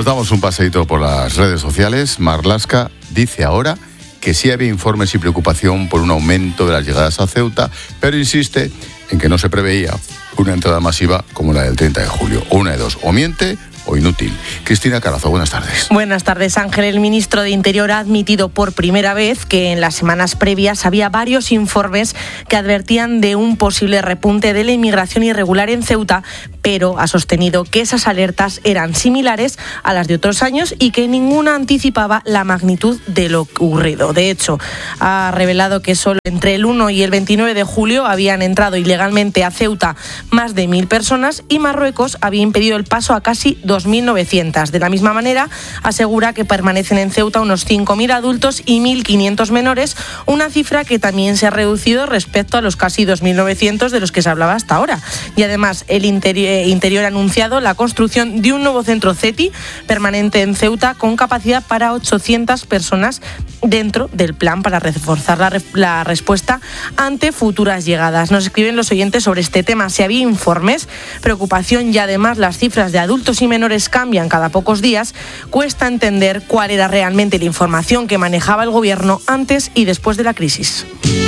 damos un paseíto por las redes sociales. Marlaska dice ahora que sí había informes y preocupación por un aumento de las llegadas a Ceuta, pero insiste en que no se preveía una entrada masiva como la del 30 de julio. O una de dos, o miente o inútil. Cristina Carazo, buenas tardes. Buenas tardes, Ángel. El ministro de Interior ha admitido por primera vez que en las semanas previas había varios informes que advertían de un posible repunte de la inmigración irregular en Ceuta, pero ha sostenido que esas alertas eran similares a las de otros años y que ninguna anticipaba la magnitud de lo ocurrido. De hecho, ha revelado que solo entre el 1 y el 29 de julio habían entrado ilegalmente a Ceuta más de 1.000 personas y Marruecos había impedido el paso a casi 2.900. De la misma manera, asegura que permanecen en Ceuta unos 5.000 adultos y 1.500 menores, una cifra que también se ha reducido respecto a los casi 2.900 de los que se hablaba hasta ahora. Y además, el Interior ha anunciado la construcción de un nuevo centro CETI permanente en Ceuta con capacidad para 800 personas dentro del plan para reforzar la respuesta ante futuras llegadas. Nos escriben los oyentes sobre este tema. Si había informes, preocupación y además las cifras de adultos y menores cambian cada pocos días, cuesta entender cuál era realmente la información que manejaba el gobierno antes y después de la crisis.